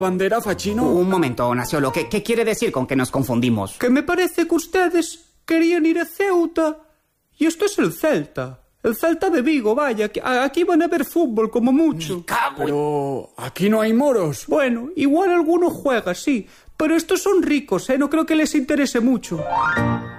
bandera, Fachino? Un momento, Nasiolo, ¿qué quiere decir con que nos confundimos? Que me parece que ustedes querían ir a Ceuta y esto es el Celta. El Celta de Vigo, vaya, que aquí van a ver fútbol como mucho. Pero aquí no hay moros. Bueno, igual alguno juega, sí, pero estos son ricos, no creo que les interese mucho.